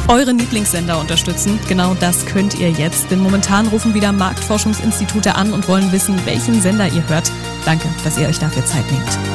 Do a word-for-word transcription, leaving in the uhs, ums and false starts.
euren Lieblingssender unterstützen. Genau das könnt ihr jetzt, denn momentan rufen wieder Marktforschungsinstitute an und wollen wissen, welchen Sender ihr hört. Danke, dass ihr euch dafür Zeit nehmt.